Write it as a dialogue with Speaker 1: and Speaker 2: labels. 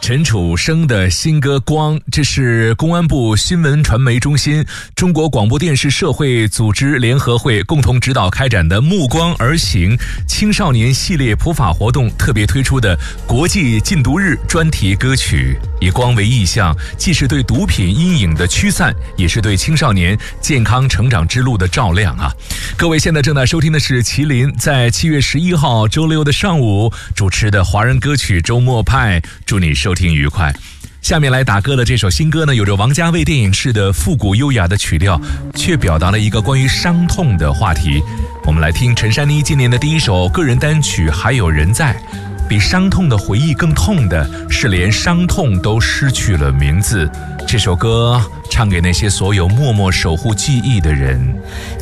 Speaker 1: 陈楚生的新歌《光》，这是公安部新闻传媒中心、中国广播电视社会组织联合会共同指导开展的目光而行青少年系列普法活动特别推出的国际禁毒日专题歌曲，以光为意象，既是对毒品阴影的驱散，也是对青少年健康成长之路的照亮啊！各位现在正在收听的是麒麟在7月11号周六的上午主持的华人歌曲周末派，祝你收听愉快。下面来打歌的这首新歌呢，有着王家卫电影式的复古优雅的曲调，却表达了一个关于伤痛的话题。我们来听陈珊妮今年的第一首个人单曲《还有人在》。比伤痛的回忆更痛的是连伤痛都失去了名字。这首歌唱给那些所有默默守护记忆的人。